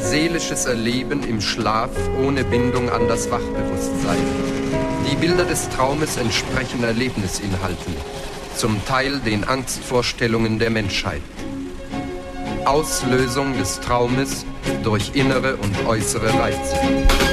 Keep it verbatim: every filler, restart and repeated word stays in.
seelisches Erleben im Schlaf ohne Bindung an das Wachbewusstsein. Die Bilder des Traumes entsprechen Erlebnisinhalten, zum Teil den Angstvorstellungen der Menschheit. Auslösung des Traumes durch innere und äußere Reize.